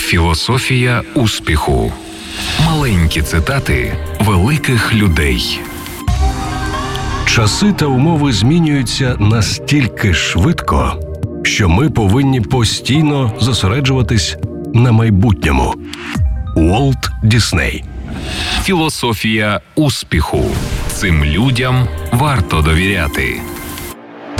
Філософія успіху. Маленькі цитати великих людей. Часи та умови змінюються настільки швидко, що ми повинні постійно зосереджуватись на майбутньому. Уолт Дісней. Філософія успіху. Цим людям варто довіряти.